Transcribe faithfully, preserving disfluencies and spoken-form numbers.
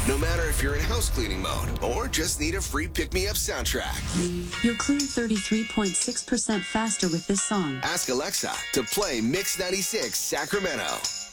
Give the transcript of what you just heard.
No matter if you're in house cleaning mode or just need a free pick-me-up soundtrack. You'll clean thirty-three point six percent faster with this song. Ask Alexa to play Mix ninety-six Sacramento.